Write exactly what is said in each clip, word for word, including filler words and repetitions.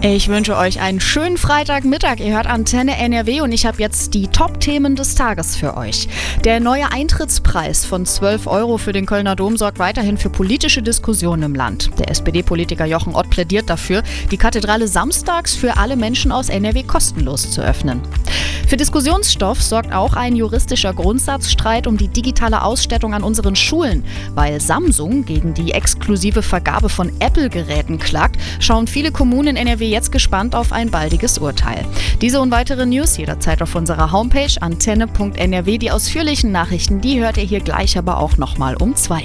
Ich wünsche euch einen schönen Freitagmittag. Ihr hört Antenne N R W und ich habe jetzt die Top-Themen des Tages für euch. Der neue Eintrittspreis von zwölf Euro für den Kölner Dom sorgt weiterhin für politische Diskussionen im Land. Der S P D-Politiker Jochen Ott plädiert dafür, die Kathedrale samstags für alle Menschen aus N R W kostenlos zu öffnen. Für Diskussionsstoff sorgt auch ein juristischer Grundsatzstreit um die digitale Ausstattung an unseren Schulen. Weil Samsung gegen die exklusive Vergabe von Apple-Geräten klagt, schauen viele Kommunen in N R W jetzt gespannt auf ein baldiges Urteil. Diese und weitere News jederzeit auf unserer Homepage antenne punkt n r w. Die ausführlichen Nachrichten, die hört ihr hier gleich aber auch nochmal um zwei.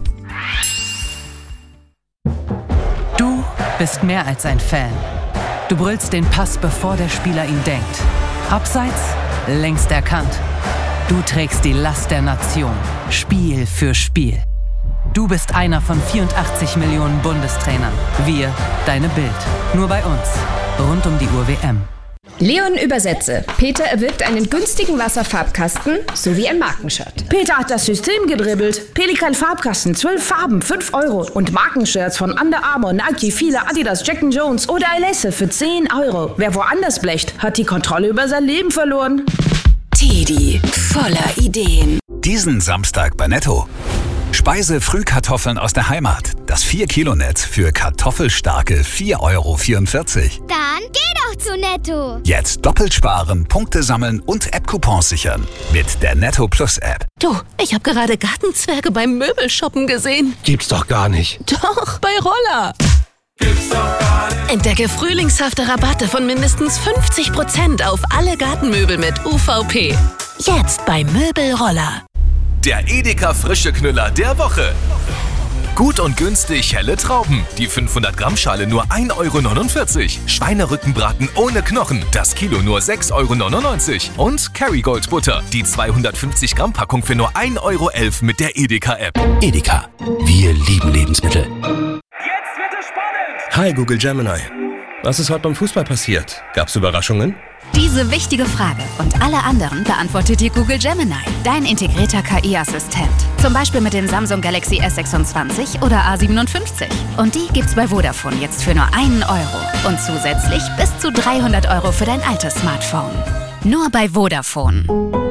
Du bist mehr als ein Fan. Du brüllst den Pass, bevor der Spieler ihn denkt. Abseits, längst erkannt. Du trägst die Last der Nation, Spiel für Spiel. Du bist einer von vierundachtzig Millionen Bundestrainern. Wir, deine Bild. Nur bei uns. Rund um die Uhr W M. Leon Übersetze. Peter erwirbt einen günstigen Wasserfarbkasten sowie ein Markenshirt. Peter hat das System gedribbelt. Pelikan Farbkasten, zwölf Farben, fünf Euro. Und Markenshirts von Under Armour, Nike, Fila, Adidas, Jack and Jones oder Alesse für zehn Euro. Wer woanders blecht, hat die Kontrolle über sein Leben verloren. Teddy, voller Ideen. Diesen Samstag bei Netto. Speise-Frühkartoffeln aus der Heimat. Das vier Kilo Netz für kartoffelstarke vier Euro vierundvierzig. Dann geh doch zu Netto. Jetzt doppelt sparen, Punkte sammeln und App-Coupons sichern. Mit der Netto Plus App. Du, ich habe gerade Gartenzwerge beim Möbelshoppen gesehen. Gibt's doch gar nicht. Doch, bei Roller. Gibt's doch gar nicht. Entdecke frühlingshafte Rabatte von mindestens fünfzig Prozent auf alle Gartenmöbel mit U V P. Jetzt bei Möbelroller. Der Edeka frische Knüller der Woche. Gut und günstig helle Trauben. Die fünfhundert Gramm Schale nur ein Euro neunundvierzig. Schweinerückenbraten ohne Knochen. Das Kilo nur sechs Euro neunundneunzig. Und Kerrygold Butter. Die zweihundertfünfzig Gramm Packung für nur ein Euro elf mit der Edeka App. Edeka. Wir lieben Lebensmittel. Jetzt wird es spannend. Hi Google Gemini. Was ist heute beim Fußball passiert? Gab's Überraschungen? Diese wichtige Frage und alle anderen beantwortet dir Google Gemini, dein integrierter K I-Assistent. Zum Beispiel mit dem Samsung Galaxy S sechsundzwanzig oder A siebenundfünfzig. Und die gibt's bei Vodafone jetzt für nur einen Euro. Und zusätzlich bis zu dreihundert Euro für dein altes Smartphone. Nur bei Vodafone.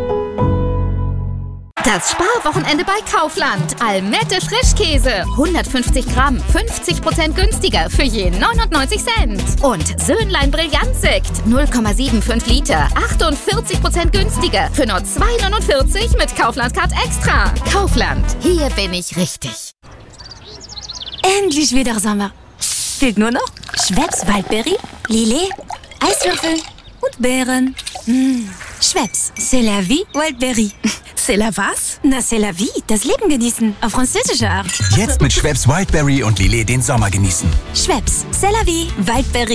Das Sparwochenende bei Kaufland. Almette Frischkäse. hundertfünfzig Gramm, fünfzig Prozent günstiger für je neunundneunzig Cent. Und Söhnlein Brillantsekt. null Komma fünfundsiebzig Liter, achtundvierzig Prozent günstiger für nur zwei neunundvierzig mit Kaufland Card Extra. Kaufland, hier bin ich richtig. Endlich wieder Sommer. Fehlt nur noch Schweppes Waldbeere, Lillet, Eiswürfel und Beeren. Mmh. Schweppes, c'est la vie, Wildberry. C'est la was? Na, c'est la vie, das Leben genießen, auf französische Art. Jetzt mit Schweppes Wildberry und Lillet den Sommer genießen. Schweppes, c'est la vie, Wildberry.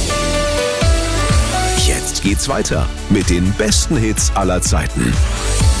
Jetzt geht's weiter mit den besten Hits aller Zeiten.